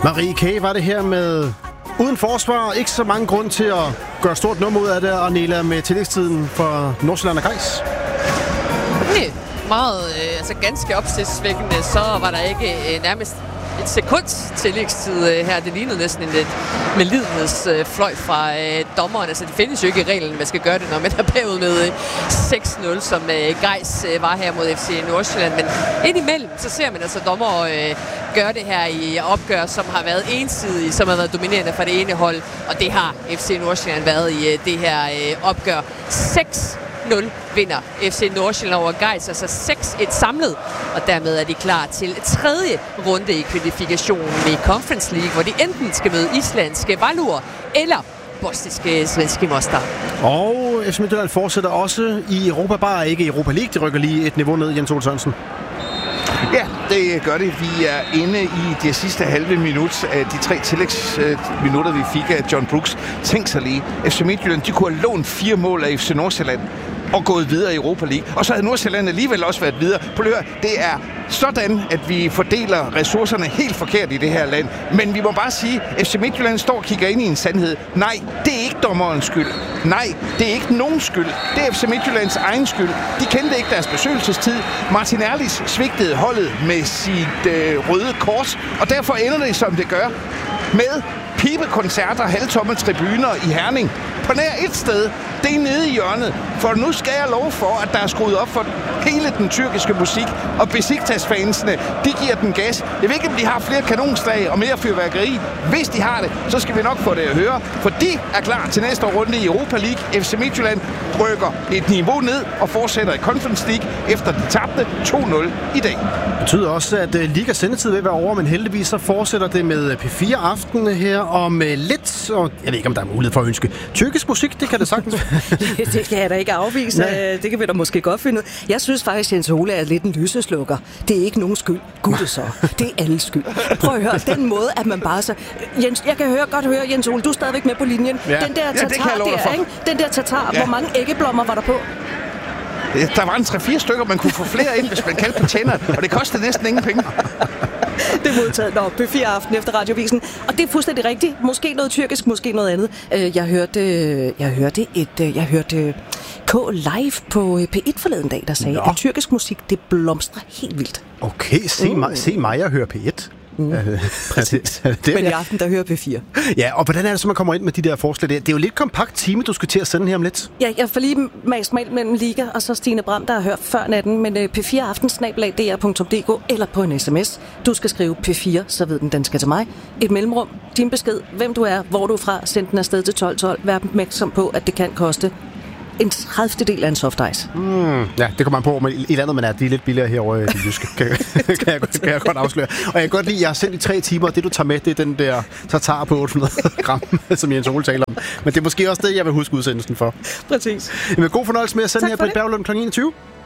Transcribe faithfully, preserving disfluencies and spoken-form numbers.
Marie K. var det her med uden forsvar. Ikke så mange grund til at gøre stort nummer ud af det. Og Nela med tillægstiden for Nordsjælland og Gejs. Nej, meget, øh, altså ganske opsigtsvækkende. Så var der ikke øh, nærmest et sekunds tillægstid øh, her. Det lignede næsten en lidt medlidenhedsfløjt øh, fra øh, dommeren. Altså det findes jo ikke i reglen, man skal gøre det, når man er bagud med øh, seks nul, som øh, Gejs øh, var her mod F C Nordsjælland. Men indimellem, så ser man altså dommer øh, gøre det her i opgør, som har været ensidige, som har været dominerende fra det ene hold. Og det har F C Nordsjælland været i øh, det her øh, opgør. seks nul vinder F C Nordsjælland over Gejs, altså seks et samlet, og dermed er de klar til tredje runde i kvalifikationen i Conference League, hvor de enten skal møde islandske Valur eller bosniske Svenski Mostar. Og F C Midtjylland fortsætter også i Europa, bare ikke i Europa League. De rykker lige et niveau ned, Jens Ole Sørensen. Ja, det gør det. Vi er inde i det sidste halve minut af de tre tillægsminutter, vi fik af John Brooks. Tænk sig lige, F C Midtjylland, de kunne have lånt fire mål af F C Nordsjælland og gået videre i Europa League. Og så havde Nordsjælland alligevel også været videre. På hør, det er sådan, at vi fordeler ressourcerne helt forkert i det her land. Men vi må bare sige, at F C Midtjylland står og kigger ind i en sandhed. Nej, det er ikke dommerens skyld. Nej, det er ikke nogen skyld. Det er F C Midtjyllands egen skyld. De kendte ikke deres besøgelsestid. Martin Erlis svigtede holdet med sit øh, røde kors, og derfor ender det, som det gør, med pibekoncerter, halvtomme tribuner i Herning. På nær et sted, det er nede i hjørnet. For nu skal jeg love for, at der er skruet op for hele den tyrkiske musik. Og Besiktas-fansene, de giver den gas. Jeg ved ikke, om de har flere kanonslag og mere fyrværkeri. Hvis de har det, så skal vi nok få det at høre. For de er klar til næste runde i Europa League. F C Midtjylland rykker et niveau ned og fortsætter i Conference League, efter de tabte to nul i dag. Det betyder også, at Ligas sendetid vil være over, men heldigvis så fortsætter det med P fire aften her om lidt. Og jeg ved ikke, om der er mulighed for at ønske tyrkisk musik. Det kan det sagtens. Det kan jeg da ikke afvise. Nej. Det kan vi da måske godt finde ud. Jeg synes faktisk, at Jens Ole er lidt en lyseslukker. Det er ikke nogen skyld. Gud så. Det er alles skyld. Prøv at høre. Den måde, at man bare så... Jens, jeg kan høre, godt høre, Jens Ole, du er stadigvæk med på linjen. Ja. Den der tatar ja, der, ikke? Den der tatar, ja. Hvor mange æggeblommer var der på? Der var en tre-fire stykker, man kunne få flere ind, hvis man kaldte på tænderne, og det kostede næsten ingen penge. Det er modtaget. Nå, P fire aften efter Radiovisen. Og det er fuldstændig rigtigt. Måske noget tyrkisk, måske noget andet. Jeg hørte, jeg hørte et, jeg hørte K live på P et forleden dag, der sagde, Nå. at tyrkisk musik, det blomstrer helt vildt. Okay, se, mm. mig, se mig og høre P et. Mm. Præcis. det, Men i aften, der hører P fire. Ja, og hvordan er det så, man kommer ind med de der forslag der? Det er jo lidt kompakt time, du skal til at sende her om lidt. Ja, jeg får lige mast mig mellem Liga og så Stine Bram, der har hørt før natten, men uh, P fire aften snabel-a d r punktum d k eller på en sms. Du skal skrive P fire, så ved den, den skal til mig. Et mellemrum, din besked, hvem du er, hvor du er fra, send den afsted til tolv tolv. Vær opmærksom på, at det kan koste en tredjedel del af en soft ice. Mm, ja, det kommer man på, men i landet man er, de er lidt billigere herovre i de jyske, kan, kan, jeg, kan jeg godt afsløre. Og jeg kan godt lide, at jeg har sendt i tre timer, og det du tager med, det er den der tartar på otte hundrede gram, som Jens Ole taler om. Men det er måske også det, jeg vil huske udsendelsen for. Præcis. Jamen, god fornøjelse med at sende tak her på et Berglund klokken enogtyve.